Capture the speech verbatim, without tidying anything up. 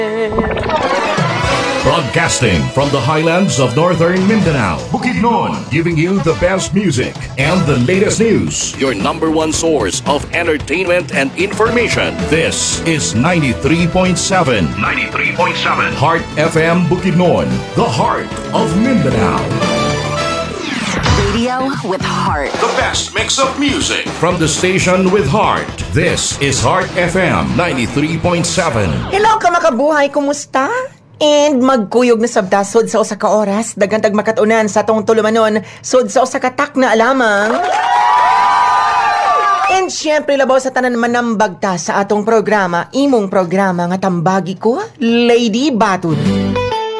Broadcasting from the highlands of northern Mindanao, Bukidnon, giving you the best music and the latest news. Your number one source of entertainment and information. This is ninety-three point seven. ninety-three point seven. Heart F M Bukidnon, the heart of Mindanao. Radio with heart. The best mix of music from the station with heart. This is Heart F M ninety-three point seven. Hello ka makabuhay, kumusta? And magkuyog na sabda sod sa usa ka oras, dagantag makatunan sa atong tulumanon sod sa usa ka tak na alamang. And syempre labaw sa tanan manambagta sa atong programa, imong programa nga tambagi ko, Lady Batud.